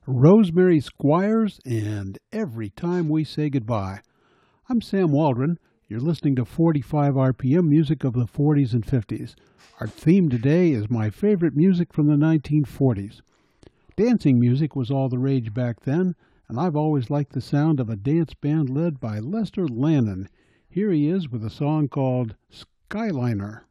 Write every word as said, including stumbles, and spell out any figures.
Rosemary Squires, and Every Time We Say Goodbye. I'm Sam Waldron. You're listening to forty-five R P M music of the forties and fifties. Our theme today is my favorite music from the nineteen forties. Dancing music was all the rage back then, and I've always liked the sound of a dance band led by Lester Lannon. Here he is with a song called Skyliner.